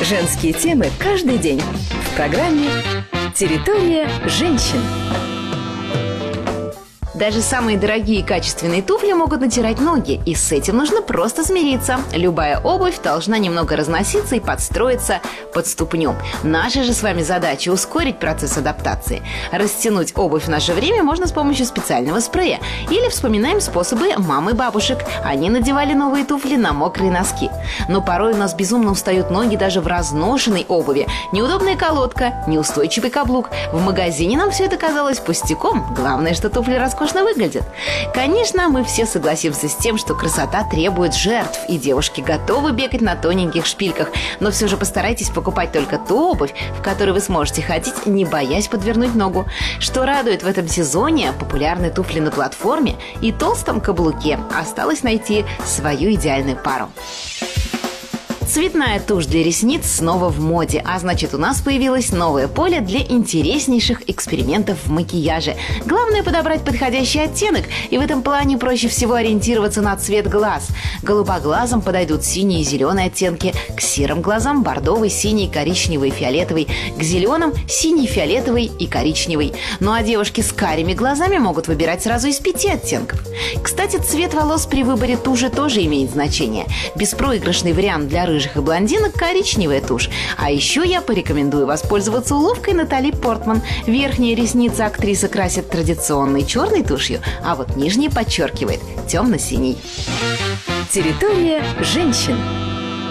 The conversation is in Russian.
Женские темы каждый день в программе «Территория женщин». Даже самые дорогие и качественные туфли могут натирать ноги, и с этим нужно просто смириться. Любая обувь должна немного разноситься и подстроиться под ступню. Наша же с вами задача ускорить процесс адаптации. Растянуть обувь в наше время можно с помощью специального спрея. Или вспоминаем способы мам и бабушек. Они надевали новые туфли на мокрые носки. Но порой у нас безумно устают ноги даже в разношенной обуви. Неудобная колодка, неустойчивый каблук. В магазине нам все это казалось пустяком. Главное, что туфли роскошно выглядят. Конечно, мы все согласимся с тем, что красота требует жертв, и девушки готовы бегать на тоненьких шпильках. Но все же постарайтесь покупать только ту обувь, в которой вы сможете ходить, не боясь подвернуть ногу. Что радует в этом сезоне, популярны туфли на платформе и толстом каблуке. Осталось найти свою идеальную пару. Цветная тушь для ресниц снова в моде, а значит, у нас появилось новое поле для интереснейших экспериментов в макияже. Главное подобрать подходящий оттенок, и в этом плане проще всего ориентироваться на цвет глаз. Голубоглазым подойдут синие и зеленые оттенки, к серым глазам бордовый, синий, коричневый и фиолетовый, к зеленым синий, фиолетовый и коричневый. Ну а девушки с карими глазами могут выбирать сразу из 5 оттенков. Кстати, цвет волос при выборе туши тоже имеет значение. Беспроигрышный вариант для рыжих и блондинок – коричневая тушь. А еще я порекомендую воспользоваться уловкой Натали Портман. Верхние ресницы актриса красит традиционной черной тушью, а вот нижние подчеркивает темно-синий. Территория женщин.